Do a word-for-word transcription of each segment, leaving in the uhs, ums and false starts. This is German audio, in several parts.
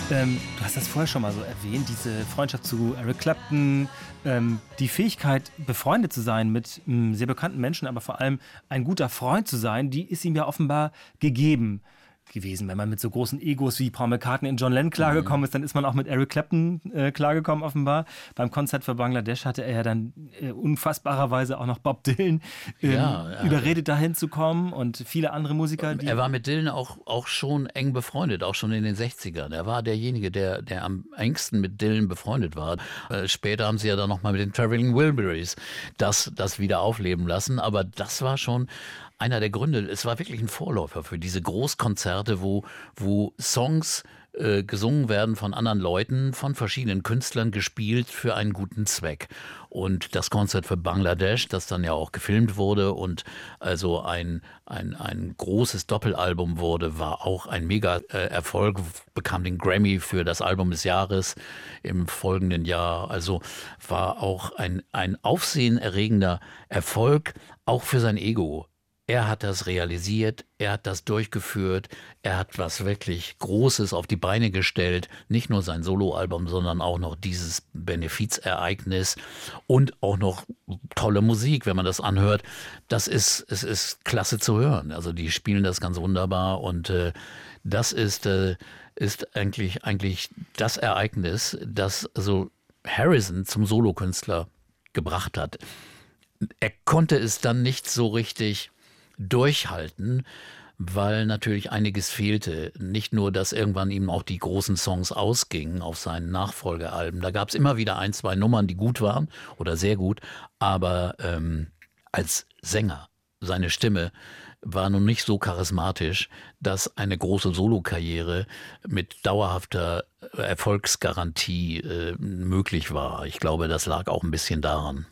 Ähm, du hast das vorher schon mal so erwähnt, diese Freundschaft zu Eric Clapton, ähm, die Fähigkeit, befreundet zu sein mit ähm, sehr bekannten Menschen, aber vor allem ein guter Freund zu sein, die ist ihm ja offenbar gegeben gewesen. Wenn man mit so großen Egos wie Paul McCartney und John Lennon klargekommen mhm. ist, dann ist man auch mit Eric Clapton äh, klargekommen offenbar. Beim Konzert für Bangladesch hatte er ja dann äh, unfassbarerweise auch noch Bob Dylan ähm, ja, überredet, dahin zu kommen und viele andere Musiker. Die er war mit Dylan auch, auch schon eng befreundet, auch schon in den sechzigern. Er war derjenige, der, der am engsten mit Dylan befreundet war. Äh, später haben sie ja dann nochmal mit den Traveling Wilburys das, das wieder aufleben lassen, aber das war schon einer der Gründe. Es war wirklich ein Vorläufer für diese Großkonzerte, wo, wo Songs äh, gesungen werden von anderen Leuten, von verschiedenen Künstlern, gespielt für einen guten Zweck. Und das Konzert für Bangladesch, das dann ja auch gefilmt wurde und also ein, ein, ein großes Doppelalbum wurde, war auch ein Mega-Erfolg, bekam den Grammy für das Album des Jahres im folgenden Jahr. Also war auch ein, ein aufsehenerregender Erfolg, auch für sein Ego. Er hat das realisiert, er hat das durchgeführt, er hat was wirklich Großes auf die Beine gestellt. Nicht nur sein Soloalbum, sondern auch noch dieses Benefizereignis und auch noch tolle Musik, wenn man das anhört. Das ist, es ist klasse zu hören. Also die spielen das ganz wunderbar und äh, das ist, äh, ist eigentlich, eigentlich das Ereignis, das so Harrison zum Solokünstler gebracht hat. Er konnte es dann nicht so richtig durchhalten, weil natürlich einiges fehlte. Nicht nur, dass irgendwann ihm auch die großen Songs ausgingen auf seinen Nachfolgealben. Da gab es immer wieder ein, zwei Nummern, die gut waren oder sehr gut, aber ähm, als Sänger, seine Stimme war nun nicht so charismatisch, dass eine große Solokarriere mit dauerhafter Erfolgsgarantie äh, möglich war. Ich glaube, das lag auch ein bisschen daran.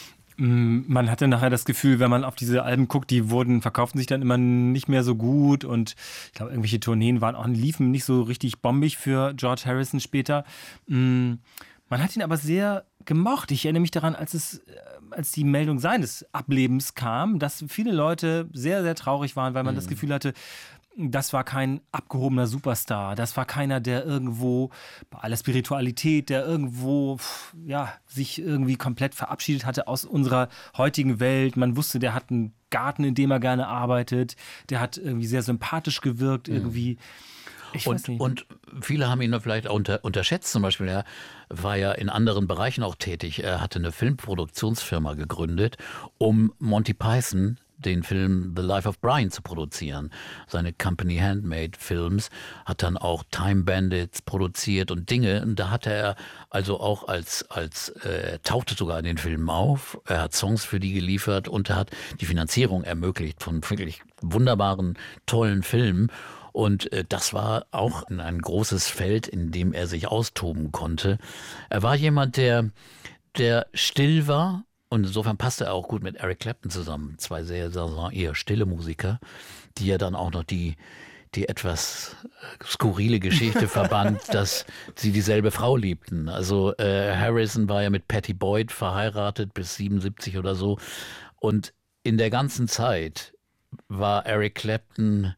Man hatte nachher das Gefühl, wenn man auf diese Alben guckt, die wurden, verkauften sich dann immer nicht mehr so gut und ich glaube, irgendwelche Tourneen waren auch, liefen nicht so richtig bombig für George Harrison später. Man hat ihn aber sehr gemocht. Ich erinnere mich daran, als es, als die Meldung seines Ablebens kam, dass viele Leute sehr, sehr traurig waren, weil man mhm. das Gefühl hatte, das war kein abgehobener Superstar. Das war keiner, der irgendwo bei aller Spiritualität, der irgendwo ja, sich irgendwie komplett verabschiedet hatte aus unserer heutigen Welt. Man wusste, der hat einen Garten, in dem er gerne arbeitet. Der hat irgendwie sehr sympathisch gewirkt irgendwie. Ich und, weiß nicht. Und viele haben ihn vielleicht auch unter, unterschätzt. Zum Beispiel, er war ja in anderen Bereichen auch tätig. Er hatte eine Filmproduktionsfirma gegründet, um Monty Python, den Film The Life of Brian, zu produzieren. Seine Company Handmade Films hat dann auch Time Bandits produziert und Dinge. Und da hatte er also auch als, als äh, tauchte sogar in den Filmen auf. Er hat Songs für die geliefert und er hat die Finanzierung ermöglicht von wirklich wunderbaren, tollen Filmen. Und äh, das war auch ein großes Feld, in dem er sich austoben konnte. Er war jemand, der, der still war. Und insofern passte er auch gut mit Eric Clapton zusammen. Zwei sehr, sehr eher stille Musiker, die ja dann auch noch die, die etwas skurrile Geschichte verband, dass sie dieselbe Frau liebten. Also äh, Harrison war ja mit Pattie Boyd verheiratet bis siebenundsiebzig oder so. Und in der ganzen Zeit war Eric Clapton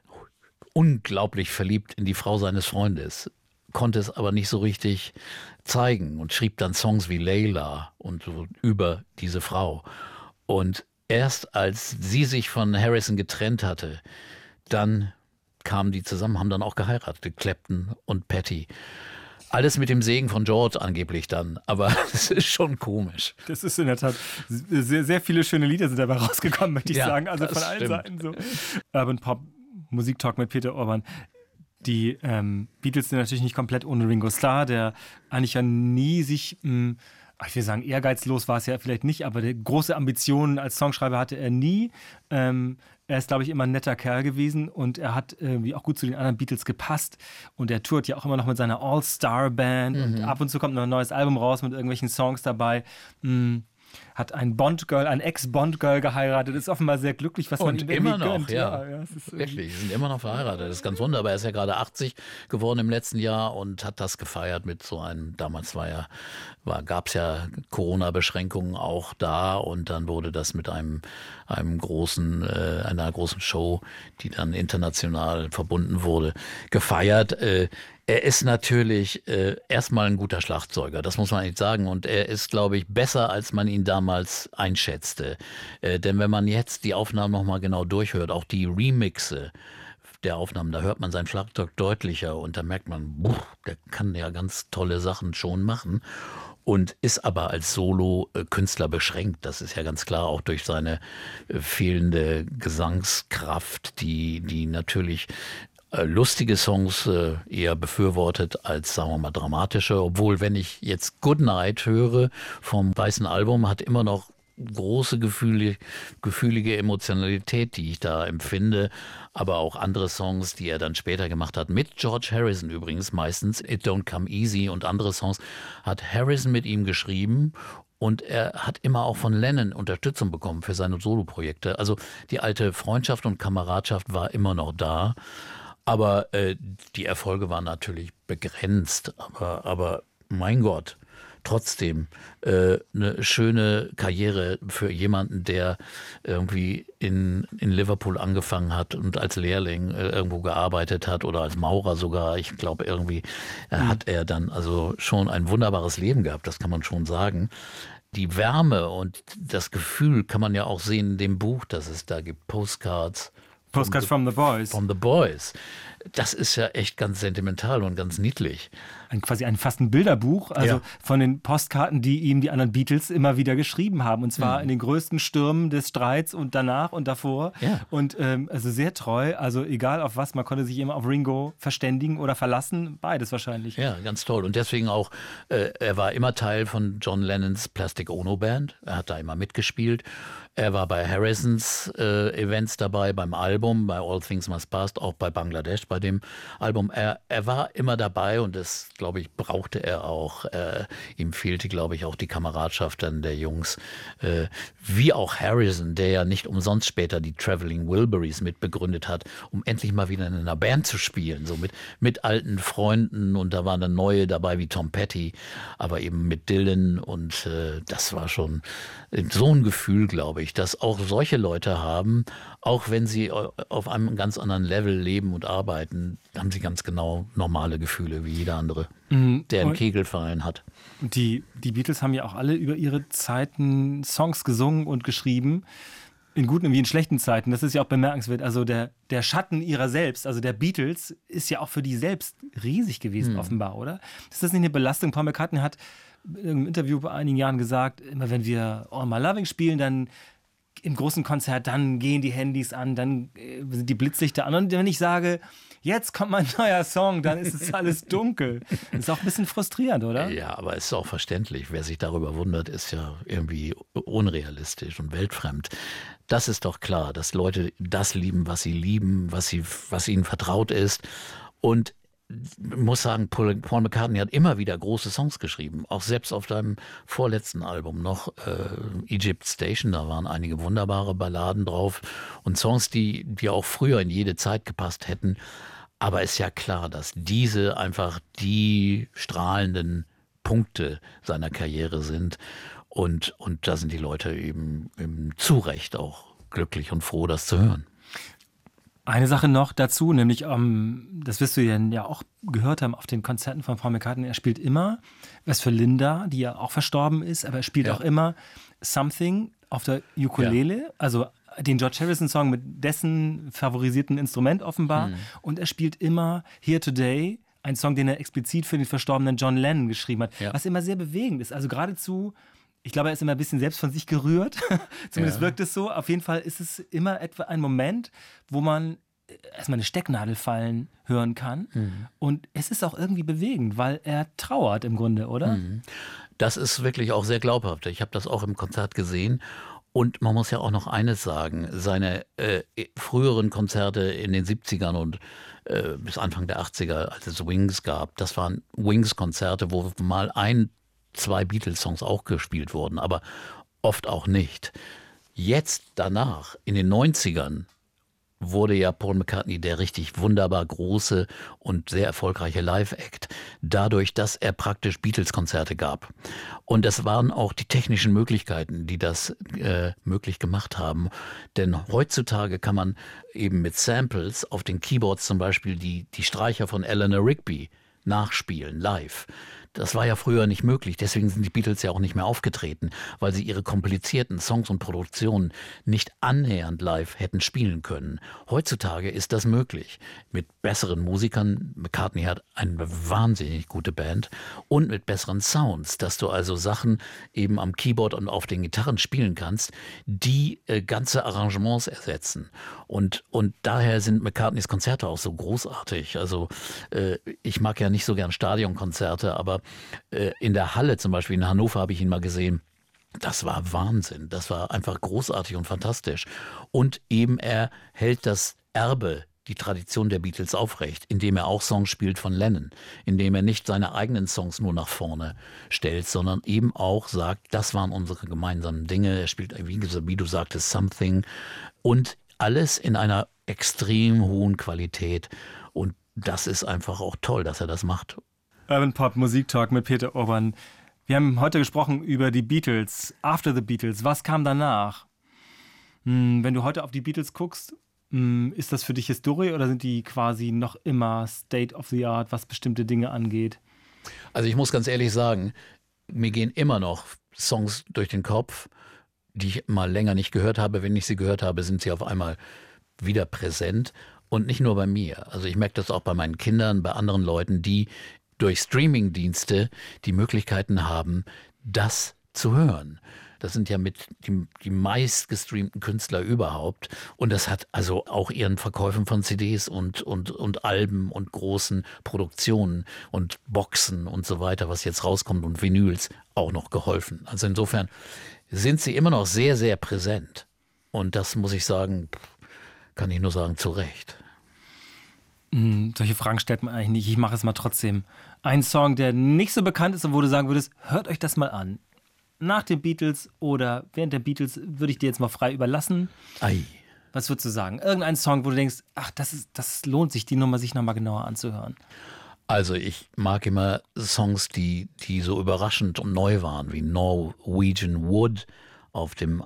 unglaublich verliebt in die Frau seines Freundes, konnte es aber nicht so richtig zeigen und schrieb dann Songs wie Layla und so über diese Frau. Und erst als sie sich von Harrison getrennt hatte, dann kamen die zusammen, haben dann auch geheiratet, Clapton und Pattie. Alles mit dem Segen von George angeblich dann, aber es ist schon komisch. Das ist in der Tat, sehr, sehr viele schöne Lieder sind dabei rausgekommen, möchte ich ja, sagen, also von allen stimmt. Seiten so. Urban Pop, Musiktalk mit Peter Urban. Die ähm, Beatles sind natürlich nicht komplett ohne Ringo Starr, der eigentlich ja nie sich, mh, ich will sagen, ehrgeizlos war es ja vielleicht nicht, aber der, große Ambitionen als Songschreiber hatte er nie. Ähm, er ist, glaube ich, immer ein netter Kerl gewesen und er hat irgendwie auch gut zu den anderen Beatles gepasst und er tourt ja auch immer noch mit seiner All-Star-Band mhm. und ab und zu kommt noch ein neues Album raus mit irgendwelchen Songs dabei. Mh. Hat ein Bond-Girl, ein Ex-Bond-Girl geheiratet, ist offenbar sehr glücklich, was und man ihm immer noch, gönnt. ja. ja, ja wirklich, sie sind immer noch verheiratet, das ist ganz wunderbar. Er ist ja gerade achtzig geworden im letzten Jahr und hat das gefeiert mit so einem, damals war ja, war, gab es ja Corona-Beschränkungen auch da und dann wurde das mit einem, einem großen, äh, einer großen Show, die dann international verbunden wurde, gefeiert. Äh, Er ist natürlich äh, erstmal ein guter Schlagzeuger, das muss man nicht sagen. Und er ist, glaube ich, besser, als man ihn damals einschätzte. Äh, denn wenn man jetzt die Aufnahmen nochmal genau durchhört, auch die Remixe der Aufnahmen, da hört man sein Schlagzeug deutlicher und da merkt man, buh, der kann ja ganz tolle Sachen schon machen. Und ist aber als Solo-Künstler beschränkt. Das ist ja ganz klar, auch durch seine äh, fehlende Gesangskraft, die, die natürlich äh, lustige Songs äh, eher befürwortet als, sagen wir mal, dramatische. Obwohl, wenn ich jetzt Goodnight höre vom Weißen Album, hat immer noch große Gefühle, gefühlige Emotionalität, die ich da empfinde, aber auch andere Songs, die er dann später gemacht hat, mit George Harrison übrigens meistens, It Don't Come Easy und andere Songs, hat Harrison mit ihm geschrieben und er hat immer auch von Lennon Unterstützung bekommen für seine Soloprojekte. Also die alte Freundschaft und Kameradschaft war immer noch da, aber äh, die Erfolge waren natürlich begrenzt, aber, aber mein Gott, trotzdem äh, eine schöne Karriere für jemanden, der irgendwie in, in Liverpool angefangen hat und als Lehrling äh, irgendwo gearbeitet hat oder als Maurer sogar. Ich glaube, irgendwie äh, mhm. hat er dann also schon ein wunderbares Leben gehabt, das kann man schon sagen. Die Wärme und das Gefühl kann man ja auch sehen in dem Buch, das es da gibt, Postcards. Postcards from the Boys. From the Boys. Das ist ja echt ganz sentimental und ganz niedlich. Ein, quasi ein fast ein Bilderbuch, also ja. von den Postkarten, die ihm die anderen Beatles immer wieder geschrieben haben. Und zwar mhm. in den größten Stürmen des Streits und danach und davor. Ja. Und ähm, also sehr treu, also egal auf was, man konnte sich immer auf Ringo verständigen oder verlassen, beides wahrscheinlich. Ja, ganz toll. Und deswegen auch, äh, er war immer Teil von John Lennons Plastic Ono Band. Er hat da immer mitgespielt. Er war bei Harrisons äh, Events dabei, beim Album, bei All Things Must Pass, auch bei Bangladesh, bei dem Album. Er, er war immer dabei und das, glaube ich, brauchte er auch. Äh, ihm fehlte, glaube ich, auch die Kameradschaft dann der Jungs. Äh, wie auch Harrison, der ja nicht umsonst später die Traveling Wilburys mitbegründet hat, um endlich mal wieder in einer Band zu spielen, so mit, mit alten Freunden. Und da waren dann neue dabei wie Tom Petty, aber eben mit Dylan. Und äh, das war schon so ein Gefühl, glaube ich, dass auch solche Leute haben, auch wenn sie auf einem ganz anderen Level leben und arbeiten, haben sie ganz genau normale Gefühle wie jeder andere, mhm. der einen Kegelverein hat. Die, die Beatles haben ja auch alle über ihre Zeiten Songs gesungen und geschrieben, in guten wie in schlechten Zeiten. Das ist ja auch bemerkenswert. Also der, der Schatten ihrer selbst, also der Beatles, ist ja auch für die selbst riesig gewesen, mhm. offenbar, oder? Ist das nicht eine Belastung? Paul McCartney hat im Interview vor einigen Jahren gesagt, immer wenn wir All My Loving spielen, dann im großen Konzert, dann gehen die Handys an, dann sind die Blitzlichter an. Und wenn ich sage, jetzt kommt mein neuer Song, dann ist es alles dunkel. Das ist auch ein bisschen frustrierend, oder? Ja, aber es ist auch verständlich. Wer sich darüber wundert, ist ja irgendwie unrealistisch und weltfremd. Das ist doch klar, dass Leute das lieben, was sie lieben, was, sie, was ihnen vertraut ist. Und ich muss sagen, Paul, Paul McCartney hat immer wieder große Songs geschrieben. Auch selbst auf deinem vorletzten Album noch, äh, Egypt Station, da waren einige wunderbare Balladen drauf und Songs, die, die auch früher in jede Zeit gepasst hätten. Aber ist ja klar, dass diese einfach die strahlenden Punkte seiner Karriere sind. Und, und da sind die Leute eben, eben zu Recht auch glücklich und froh, das zu hören. Eine Sache noch dazu, nämlich, ähm, das wirst du ja auch gehört haben auf den Konzerten von Paul McCartney, er spielt immer was für Linda, die ja auch verstorben ist, aber er spielt ja. auch immer Something auf der Ukulele, ja. also den George Harrison-Song mit dessen favorisierten Instrument offenbar. Mhm. Und er spielt immer Here Today, ein Song, den er explizit für den verstorbenen John Lennon geschrieben hat, ja. was immer sehr bewegend ist, also geradezu. Ich glaube, er ist immer ein bisschen selbst von sich gerührt. Zumindest ja. wirkt es so. Auf jeden Fall ist es immer etwa ein Moment, wo man erstmal eine Stecknadel fallen hören kann. Mhm. Und es ist auch irgendwie bewegend, weil er trauert im Grunde, oder? Mhm. Das ist wirklich auch sehr glaubhaft. Ich habe das auch im Konzert gesehen. Und man muss ja auch noch eines sagen, seine äh, früheren Konzerte in den siebzigern und äh, bis Anfang der achtziger, als es Wings gab, das waren Wings-Konzerte, wo mal ein zwei Beatles-Songs auch gespielt wurden, aber oft auch nicht. Jetzt danach, in den neunzigern, wurde ja Paul McCartney der richtig wunderbar große und sehr erfolgreiche Live-Act, dadurch, dass er praktisch Beatles-Konzerte gab. Und das waren auch die technischen Möglichkeiten, die das äh, möglich gemacht haben. Denn heutzutage kann man eben mit Samples auf den Keyboards zum Beispiel die, die Streicher von Eleanor Rigby nachspielen, live. Das war ja früher nicht möglich, deswegen sind die Beatles ja auch nicht mehr aufgetreten, weil sie ihre komplizierten Songs und Produktionen nicht annähernd live hätten spielen können. Heutzutage ist das möglich. Mit besseren Musikern, McCartney hat eine wahnsinnig gute Band, und mit besseren Sounds, dass du also Sachen eben am Keyboard und auf den Gitarren spielen kannst, die äh, ganze Arrangements ersetzen. Und, und daher sind McCartneys Konzerte auch so großartig. Also äh, ich mag ja nicht so gern Stadionkonzerte, aber äh, in der Halle zum Beispiel, in Hannover habe ich ihn mal gesehen. Das war Wahnsinn. Das war einfach großartig und fantastisch. Und eben er hält das Erbe, die Tradition der Beatles aufrecht, indem er auch Songs spielt von Lennon, indem er nicht seine eigenen Songs nur nach vorne stellt, sondern eben auch sagt, das waren unsere gemeinsamen Dinge. Er spielt, wie, wie du sagtest, Something, und alles in einer extrem hohen Qualität. Und das ist einfach auch toll, dass er das macht. Urban Pop Musik Talk mit Peter Urban. Wir haben heute gesprochen über die Beatles, After the Beatles. Was kam danach? Hm, wenn du heute auf die Beatles guckst, hm, ist das für dich Historie oder sind die quasi noch immer State of the Art, was bestimmte Dinge angeht? Also ich muss ganz ehrlich sagen, mir gehen immer noch Songs durch den Kopf, die ich mal länger nicht gehört habe. Wenn ich sie gehört habe, sind sie auf einmal wieder präsent. Und nicht nur bei mir. Also ich merke das auch bei meinen Kindern, bei anderen Leuten, die durch Streamingdienste die Möglichkeiten haben, das zu hören. Das sind ja mit die, die meistgestreamten Künstler überhaupt. Und das hat also auch ihren Verkäufen von C Ds und, und, und Alben und großen Produktionen und Boxen und so weiter, was jetzt rauskommt, und Vinyls auch noch geholfen. Also insofern sind sie immer noch sehr, sehr präsent. Und das muss ich sagen, kann ich nur sagen, zu Recht. Mm, solche Fragen stellt man eigentlich nicht. Ich mache es mal trotzdem. Ein Song, der nicht so bekannt ist und wo du sagen würdest, hört euch das mal an. Nach den Beatles oder während der Beatles würde ich dir jetzt mal frei überlassen. Ei. Was würdest du sagen? Irgendein Song, wo du denkst, ach, das ist, das lohnt sich, die Nummer sich nochmal genauer anzuhören. Also ich mag immer Songs, die, die so überraschend und neu waren, wie Norwegian Wood auf dem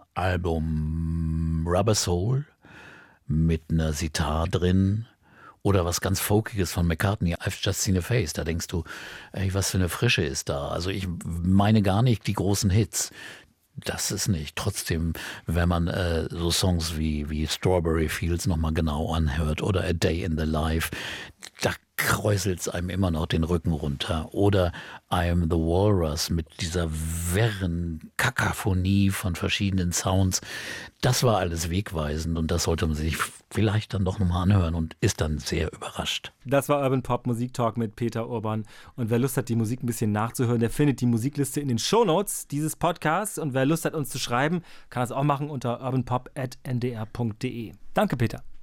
Album Rubber Soul mit einer Sitar drin. Oder was ganz Folkiges von McCartney, I've Just Seen a Face. Da denkst du, ey, was für eine Frische ist da. Also ich meine gar nicht die großen Hits. Das ist nicht. Trotzdem, wenn man äh, so Songs wie, wie Strawberry Fields nochmal genau anhört oder A Day in the Life, da kräuselt es einem immer noch den Rücken runter. Oder I Am the Walrus mit dieser wirren Kakaphonie von verschiedenen Sounds. Das war alles wegweisend und das sollte man sich vielleicht dann doch nochmal anhören und ist dann sehr überrascht. Das war Urban Pop Musik Talk mit Peter Urban. Und wer Lust hat, die Musik ein bisschen nachzuhören, der findet die Musikliste in den Shownotes dieses Podcasts. Und wer Lust hat, uns zu schreiben, kann das auch machen unter urbanpop at n d r punkt d e. Danke, Peter.